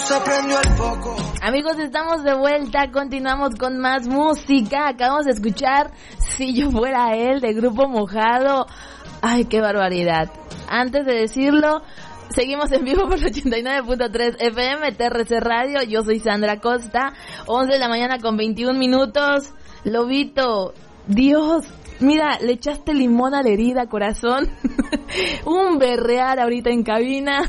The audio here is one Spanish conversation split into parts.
se prendió el foco. Amigos, estamos de vuelta, continuamos con más música. Acabamos de escuchar Si yo fuera él, de Grupo Mojado. Ay, qué barbaridad. Antes de decirlo, seguimos en vivo por 89.3 FM, TRC Radio. Yo soy Sandra Costa, 11 de la mañana con 21 minutos. Lobito, Dios, mira, le echaste limón a la herida, corazón. Un berrear ahorita en cabina.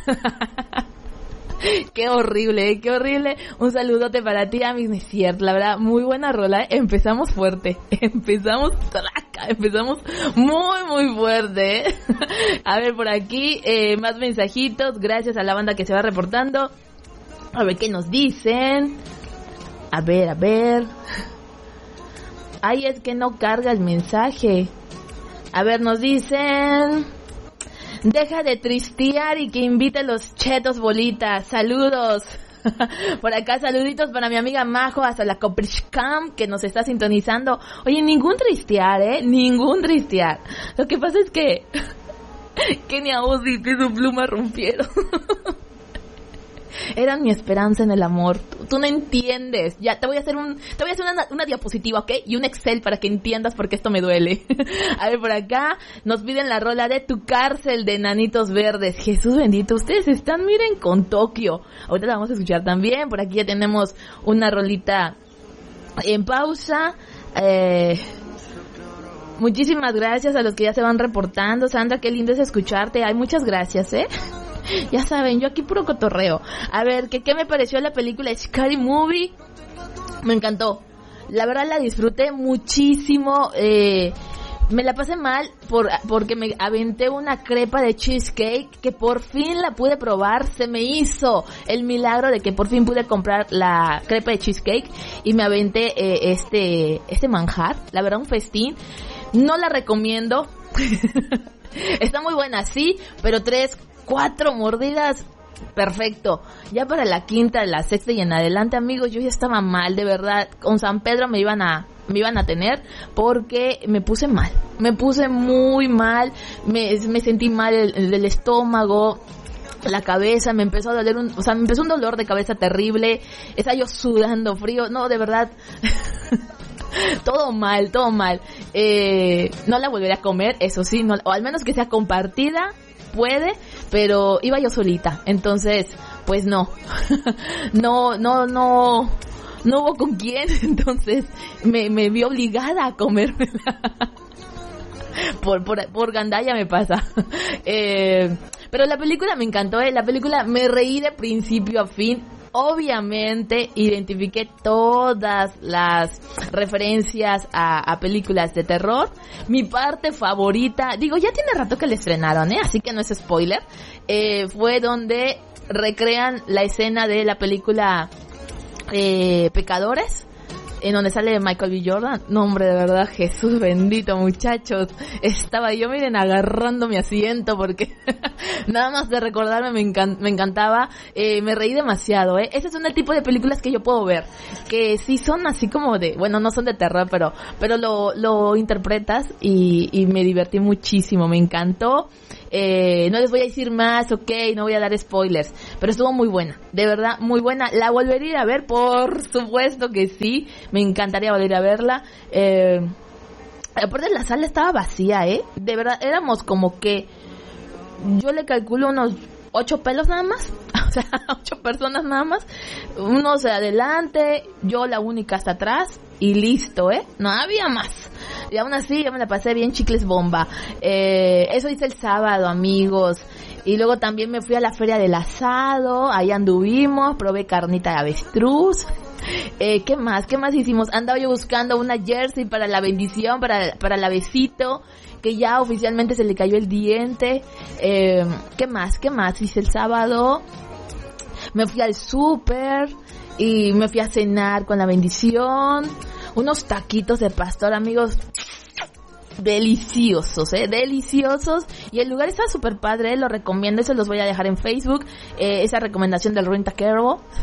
Qué horrible, qué horrible. Un saludote para ti, a mi cierto, la verdad, muy buena rola. Empezamos fuerte, empezamos traca, empezamos muy fuerte. A ver, por aquí, más mensajitos, gracias a la banda que se va reportando. A ver qué nos dicen. A ver. Ay, es que no carga el mensaje. A ver, nos dicen... Deja de tristear y que invite los chetos bolitas. Saludos. Por acá saluditos para mi amiga Majo hasta la Coprishcam que nos está sintonizando. Oye, ningún tristear, ningún tristear. Lo que pasa es que Kenia Ozzy y su pluma rompieron. Eran mi esperanza en el amor. Tú no entiendes. Ya te voy a hacer una diapositiva, ¿ok? Y un Excel para que entiendas por qué esto me duele. A ver, por acá nos piden la rola de Tu Cárcel de Nanitos Verdes. Jesús bendito, ustedes están, miren, con Tokio. Ahorita la vamos a escuchar también. Por aquí ya tenemos una rolita en pausa. Muchísimas gracias a los que ya se van reportando. Sandra, qué lindo es escucharte. Ay, muchas gracias, Ya saben, yo aquí puro cotorreo. A ver, ¿qué me pareció la película Scary Movie? Me encantó. La verdad la disfruté muchísimo. Me la pasé mal porque me aventé una crepa de cheesecake que por fin la pude probar. Se me hizo el milagro de que por fin pude comprar la crepa de cheesecake y me aventé este manjar. La verdad, un festín. No la recomiendo. Está muy buena, sí, pero 3-4 mordidas, perfecto. Ya para la quinta, la sexta y en adelante, amigos, yo ya estaba mal, de verdad. Con San Pedro me iban a tener porque me puse mal. Me puse muy mal, me sentí mal el estómago, la cabeza, me empezó a doler me empezó un dolor de cabeza terrible. Estaba yo sudando frío, no, de verdad. Todo mal. No la volveré a comer, eso sí, no, o al menos que sea compartida, puede, pero iba yo solita, entonces, pues no hubo con quién, entonces me vi obligada a comérmela. Por gandalla me pasa. Pero la película me encantó, la película me reí de principio a fin. Obviamente identifiqué todas las referencias a películas de terror. Mi parte favorita, digo, ya tiene rato que la estrenaron, así que no es spoiler, fue donde recrean la escena de la película Pecadores, en donde sale Michael B. Jordan. No, hombre, de verdad, Jesús bendito, muchachos. Estaba yo, miren, agarrando mi asiento porque nada más de recordarme me encantaba. Me reí demasiado, Ese es un tipo de películas que yo puedo ver, que sí son así como de, bueno, no son de terror, pero lo interpretas y me divertí muchísimo, me encantó. No les voy a decir más, no voy a dar spoilers, pero estuvo muy buena, de verdad, muy buena. ¿La volvería a ir a ver? Por supuesto que sí, me encantaría volver a verla. Aparte la sala estaba vacía, de verdad, éramos como que, yo le calculo unos 8 pelos nada más, o sea, 8 personas nada más, unos adelante, yo la única hasta atrás, y listo, no había más. Y aún así, yo me la pasé bien chicles bomba. Eso hice el sábado, amigos. Y luego también me fui a la feria del asado, ahí anduvimos, probé carnita de avestruz. ¿Qué más hicimos? Andaba yo buscando una jersey para la bendición, para la besito, que ya oficialmente se le cayó el diente. ¿Qué más hice el sábado? Me fui al súper y me fui a cenar con la bendición. Unos taquitos de pastor, amigos, deliciosos, deliciosos. Y el lugar está súper padre, lo recomiendo, se los voy a dejar en Facebook, esa recomendación del Ruin Taquero.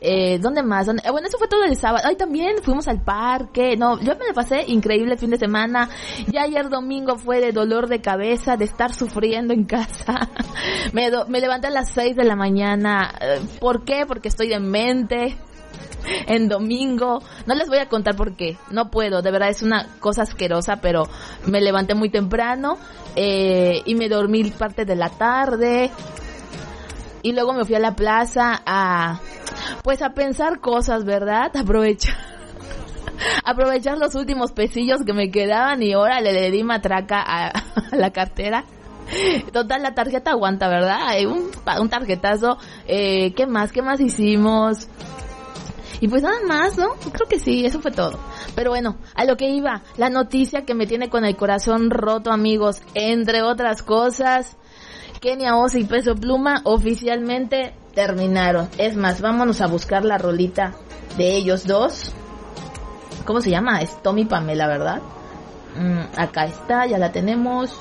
¿Dónde más? Bueno, eso fue todo el sábado. Ay, también fuimos al parque. No, yo me la pasé increíble el fin de semana. Ya ayer domingo fue de dolor de cabeza, de estar sufriendo en casa. Me levanté a las 6 de la mañana. ¿Por qué? Porque estoy demente. En domingo, no les voy a contar por qué, no puedo, de verdad es una cosa asquerosa, pero me levanté muy temprano y me dormí parte de la tarde y luego me fui a la plaza a pensar cosas, ¿verdad? Aprovechar los últimos pesillos que me quedaban y ahora le di matraca a la cartera. Total, la tarjeta aguanta, ¿verdad? Un tarjetazo. ¿Qué más hicimos? Y pues nada más, ¿no? Creo que sí, eso fue todo. Pero bueno, a lo que iba, la noticia que me tiene con el corazón roto, amigos, entre otras cosas, Kenia Oz y Peso Pluma oficialmente terminaron. Es más, vámonos a buscar la rolita de ellos dos. ¿Cómo se llama? Es Tommy Pamela, ¿verdad? Acá está, ya la tenemos.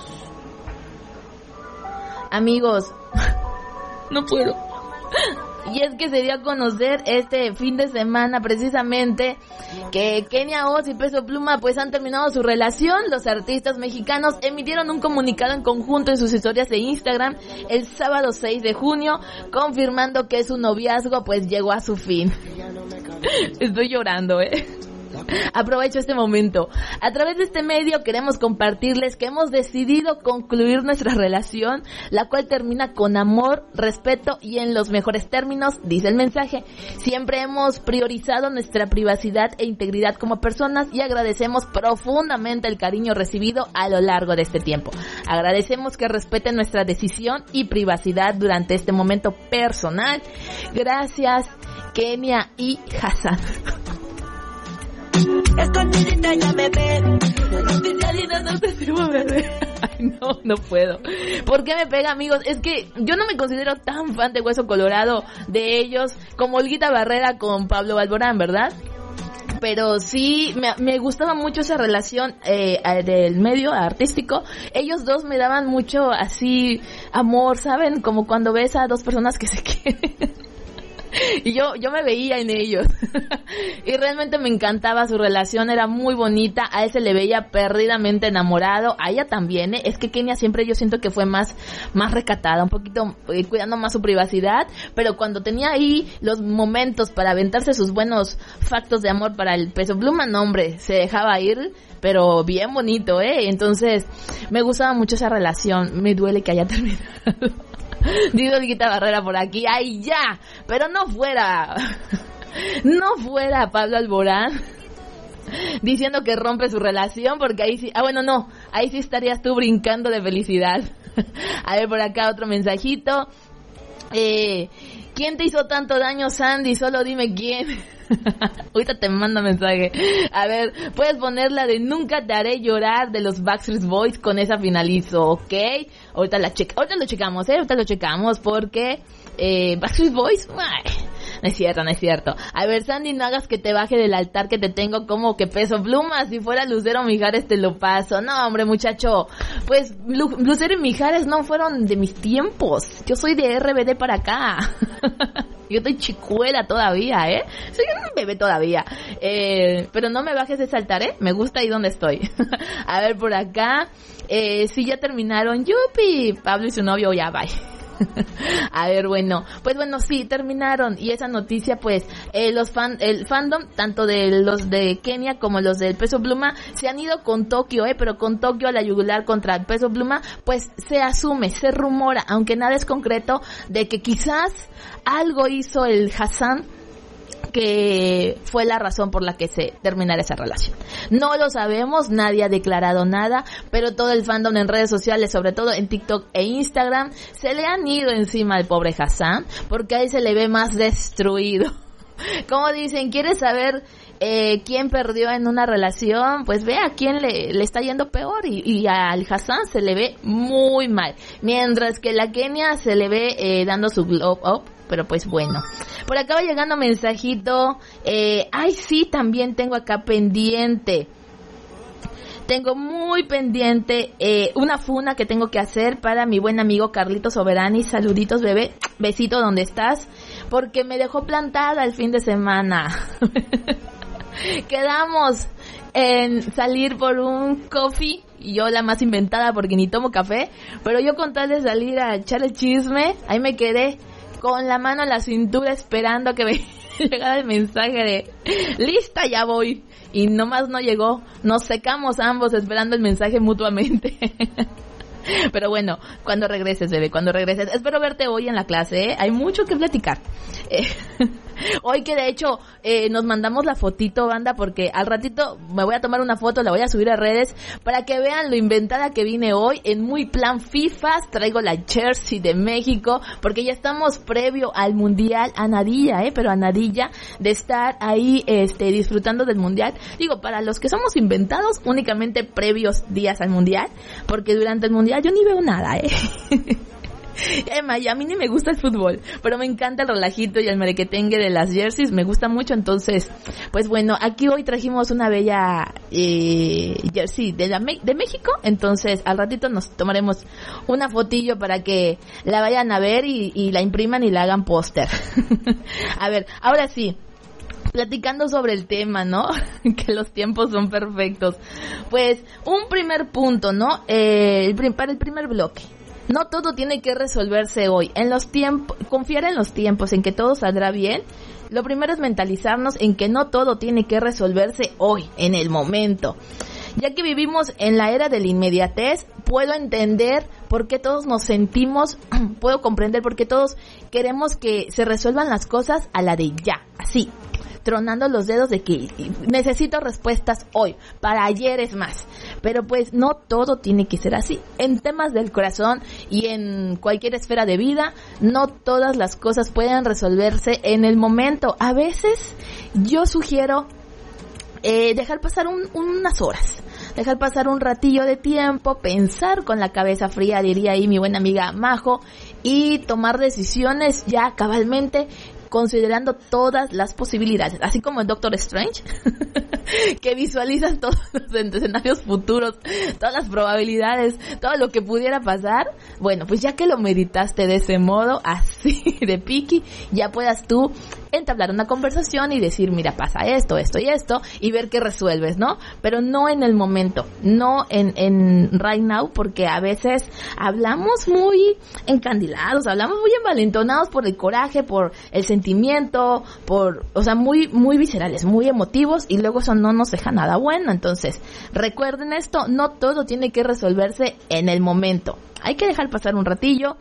Amigos, no puedo. Y es que se dio a conocer este fin de semana precisamente que Kenia Oz y Peso Pluma pues han terminado su relación. Los artistas mexicanos emitieron un comunicado en conjunto en sus historias de Instagram el sábado 6 de junio confirmando que su noviazgo pues llegó a su fin. Estoy llorando, Aprovecho este momento. A través de este medio queremos compartirles que hemos decidido concluir nuestra relación, la cual termina con amor, respeto y en los mejores términos, dice el mensaje. Siempre hemos priorizado nuestra privacidad e integridad como personas y agradecemos profundamente el cariño recibido a lo largo de este tiempo. Agradecemos que respeten nuestra decisión y privacidad durante este momento personal. Gracias, Kenia y Hassan. Escondidita ya me ve. Ay, no puedo. ¿Por qué me pega, amigos? Es que yo no me considero tan fan de Hueso Colorado de ellos como Olguita Barrera con Pablo Alborán, ¿verdad? Pero sí, me gustaba mucho esa relación del medio artístico. Ellos dos me daban mucho así amor, ¿saben? Como cuando ves a dos personas que se quieren. Y yo me veía en ellos. Y realmente me encantaba su relación, era muy bonita. A él se le veía perdidamente enamorado, a ella también, Es que Kenia siempre yo siento que fue más recatada, un poquito cuidando más su privacidad, pero cuando tenía ahí los momentos para aventarse sus buenos factos de amor para el Peso Pluma, no hombre, se dejaba ir, pero bien bonito, Entonces, me gustaba mucho esa relación, me duele que haya terminado. Digo Olguita Barrera por aquí, ¡ay ya! Pero no fuera Pablo Alborán diciendo que rompe su relación, porque ahí sí, ahí sí estarías tú brincando de felicidad. A ver, por acá otro mensajito. ¿Quién te hizo tanto daño, Sandy? Solo dime quién. Ahorita te mando mensaje. A ver, puedes poner la de Nunca te haré llorar de los Backstreet Boys, con esa finalizo, ¿ok? Ahorita lo checamos porque Backstreet Boys, ay, no es cierto. A ver, Sandy, no hagas que te baje del altar que te tengo como que Peso Pluma. Si fuera Lucero Mijares te lo paso. No, hombre, muchacho, pues Lucero y Mijares no fueron de mis tiempos. Yo soy de RBD para acá. Yo estoy chicuela todavía, soy un bebé todavía. Pero no me bajes de saltar, me gusta ahí donde estoy. A ver, por acá, sí, ya terminaron. Yupi, Pablo y su novio, ya, bye. A ver, sí, terminaron. Y esa noticia, pues, el fandom, tanto de los de Kenia como los del Peso Pluma, se han ido con Tokio, pero con Tokio a la yugular contra el Peso Pluma, pues se asume, se rumora, aunque nada es concreto, de que quizás algo hizo el Hassan que fue la razón por la que se terminara esa relación. No lo sabemos, nadie ha declarado nada, pero todo el fandom en redes sociales, sobre todo en TikTok e Instagram, se le han ido encima al pobre Hassan, porque ahí se le ve más destruido. Como dicen, ¿quieres saber quién perdió en una relación? Pues ve a quién le está yendo peor, y al Hassan se le ve muy mal, mientras que la Kenia se le ve dando su glow up. Pero pues bueno, por acá va llegando mensajito. Sí, también tengo acá pendiente. Tengo muy pendiente una funa que tengo que hacer para mi buen amigo Carlitos Soberani. Saluditos, bebé. Besito donde estás. porque me dejó plantada el fin de semana. Quedamos en salir por un coffee, y yo la más inventada porque ni tomo café, pero yo con tal de salir a echar el chisme, ahí me quedé con la mano en la cintura esperando que me llegara el mensaje de lista, ya voy, y nomás no llegó. Nos secamos ambos esperando el mensaje mutuamente. Pero bueno, cuando regreses, bebé, cuando regreses. Espero verte hoy en la clase, ¿eh? Hay mucho que platicar. Hoy que de hecho nos mandamos la fotito, banda, porque al ratito me voy a tomar una foto, la voy a subir a redes para que vean lo inventada que vine hoy en muy plan FIFAs. Traigo la jersey de México porque ya estamos previo al mundial, a nadilla, pero a nadilla de estar ahí disfrutando del mundial. Digo, para los que somos inventados, únicamente previos días al mundial, porque durante el mundial yo ni veo nada, Emma, y a mí ni me gusta el fútbol, pero me encanta el relajito y el merequetengue de las jerseys, me gusta mucho. Entonces, pues bueno, aquí hoy trajimos una bella jersey de México. Entonces al ratito nos tomaremos una fotillo para que la vayan a ver y la impriman y la hagan póster. A ver, ahora sí, platicando sobre el tema, ¿no? Que los tiempos son perfectos. Pues un primer punto, ¿no? Para el primer bloque. No todo tiene que resolverse hoy. Confiar en los tiempos, en que todo saldrá bien. Lo primero es mentalizarnos en que no todo tiene que resolverse hoy, en el momento. Ya que vivimos en la era de la inmediatez, puedo entender por qué todos nos sentimos, puedo comprender por qué todos queremos que se resuelvan las cosas a la de ya, así, tronando los dedos de que necesito respuestas hoy, para ayer es más. Pero pues no todo tiene que ser así. En temas del corazón y en cualquier esfera de vida, no todas las cosas pueden resolverse en el momento. A veces yo sugiero dejar pasar unas horas, dejar pasar un ratillo de tiempo, pensar con la cabeza fría, diría ahí mi buena amiga Majo, y tomar decisiones ya cabalmente, considerando todas las posibilidades, así como el Doctor Strange, que visualizas todos los escenarios futuros, todas las probabilidades, todo lo que pudiera pasar. Bueno, pues ya que lo meditaste de ese modo, así de piqui, ya puedas tú entablar una conversación y decir, mira, pasa esto, esto y esto, y ver qué resuelves, ¿no? Pero no en el momento, no en right now, porque a veces hablamos muy encandilados, hablamos muy envalentonados por el coraje, por el sentimiento, muy, muy viscerales, muy emotivos, y luego eso no nos deja nada bueno. Entonces, recuerden esto, no todo tiene que resolverse en el momento. Hay que dejar pasar un ratillo.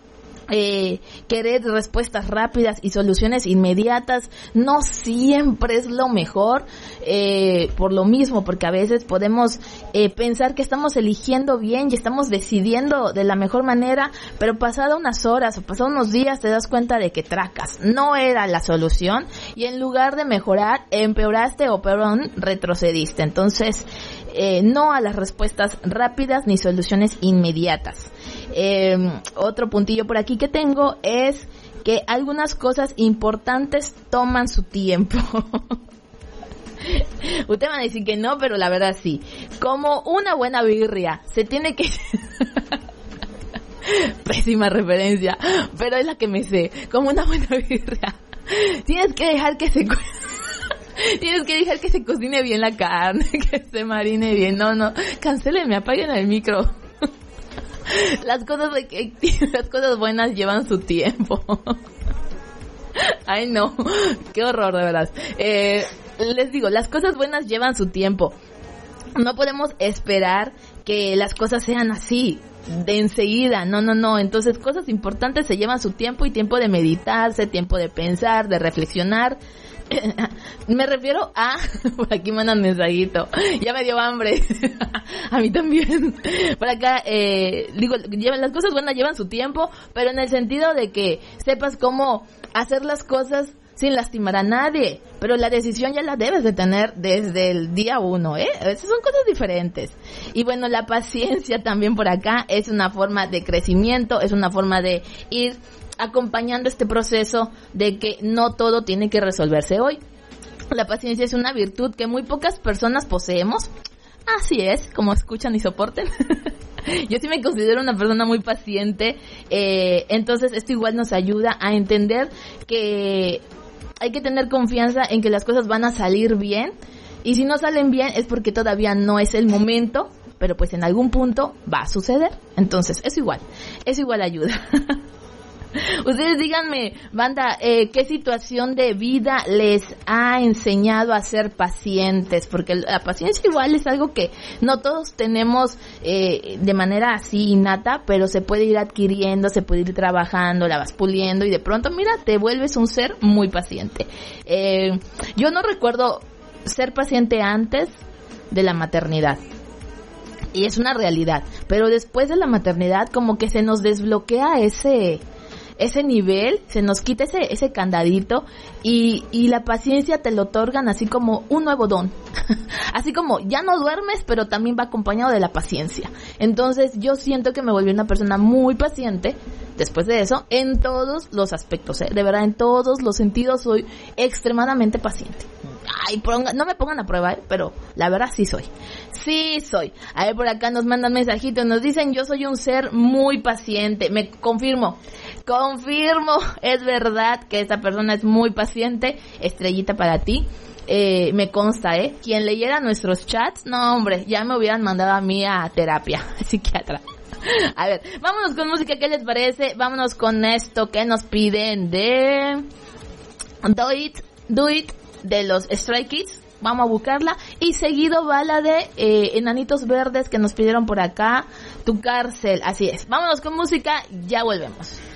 Querer respuestas rápidas y soluciones inmediatas no siempre es lo mejor, por lo mismo, porque a veces podemos pensar que estamos eligiendo bien y estamos decidiendo de la mejor manera, pero pasado unas horas o pasado unos días te das cuenta de que tracas, no era la solución, y en lugar de mejorar, empeoraste o peor, retrocediste. Entonces, no a las respuestas rápidas ni soluciones inmediatas. Otro puntillo por aquí que tengo es que algunas cosas importantes toman su tiempo. Usted va a decir que no, pero la verdad sí. Como una buena birria, se tiene que... Pésima referencia, pero es la que me sé. Como una buena birria, tienes que dejar que se... Tienes que dejar que se cocine bien la carne, que se marine bien. No, cancélenme, apaguen el micro. Las cosas buenas llevan su tiempo. Ay, no, qué horror, de verdad. Les digo, las cosas buenas llevan su tiempo. No podemos esperar que las cosas sean así de enseguida. No. Entonces, cosas importantes se llevan su tiempo, y tiempo de meditarse, tiempo de pensar, de reflexionar. Me refiero a... Por aquí mandan mensajito. Ya me dio hambre. A mí también. Por acá, las cosas buenas llevan su tiempo, pero en el sentido de que sepas cómo hacer las cosas sin lastimar a nadie. Pero la decisión ya la debes de tener desde el día 1, Esas son cosas diferentes. Y bueno, la paciencia también por acá es una forma de crecimiento, es una forma de ir acompañando este proceso de que no todo tiene que resolverse hoy. La paciencia es una virtud que muy pocas personas poseemos. Así es, como escuchan y soporten. Yo sí me considero una persona muy paciente, entonces esto igual nos ayuda a entender que hay que tener confianza en que las cosas van a salir bien, y si no salen bien es porque todavía no es el momento, pero pues en algún punto va a suceder. Entonces eso igual ayuda. Ustedes díganme, banda, ¿qué situación de vida les ha enseñado a ser pacientes? Porque la paciencia igual es algo que no todos tenemos de manera así innata, pero se puede ir adquiriendo, se puede ir trabajando, la vas puliendo y de pronto, mira, te vuelves un ser muy paciente. Yo no recuerdo ser paciente antes de la maternidad. Y es una realidad, pero después de la maternidad como que se nos desbloquea ese nivel, se nos quita ese candadito y la paciencia te lo otorgan así como un nuevo don. Así como ya no duermes, pero también va acompañado de la paciencia. Entonces yo siento que me volví una persona muy paciente después de eso, en todos los aspectos, de verdad, en todos los sentidos soy extremadamente paciente. Ay, no me pongan a prueba, pero la verdad sí soy. A ver, por acá nos mandan mensajitos, nos dicen, yo soy un ser muy paciente. Me confirmo, es verdad que esta persona es muy paciente. Estrellita para ti. Me consta, quien leyera nuestros chats, no hombre, ya me hubieran mandado a mí a terapia, psiquiatra. A ver, vámonos con música, ¿qué les parece? Vámonos con esto que nos piden de Do It de los Stray Kids. Vamos a buscarla. Y seguido va la de Enanitos Verdes que nos pidieron por acá, Tu Cárcel. Así es. Vámonos con música, ya volvemos.